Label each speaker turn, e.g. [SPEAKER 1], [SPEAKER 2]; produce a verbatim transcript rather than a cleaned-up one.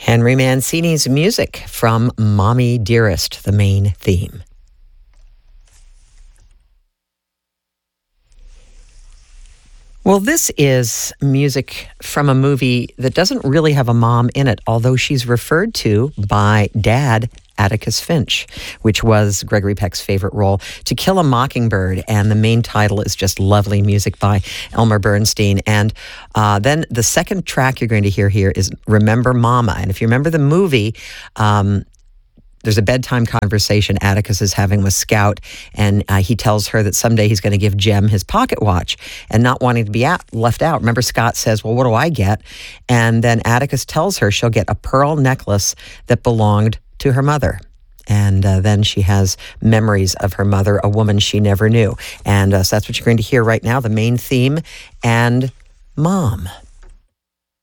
[SPEAKER 1] Henry Mancini's music from Mommy Dearest, the main theme. Well, this is music from a movie that doesn't really have a mom in it, although she's referred to by Dad Atticus Finch, which was Gregory Peck's favorite role, To Kill a Mockingbird, and the main title is just lovely music by Elmer Bernstein. And uh, then the second track you're going to hear here is Remember Mama. And if you remember the movie, um, there's a bedtime conversation Atticus is having with Scout, and uh, he tells her that someday he's going to give Jem his pocket watch, and not wanting to be out, left out. Remember, Scott says, well, what do I get? And then Atticus tells her she'll get a pearl necklace that belonged to her mother. And uh, then she has memories of her mother, a woman she never knew. And uh, so that's what you're going to hear right now, the main theme, and Mom.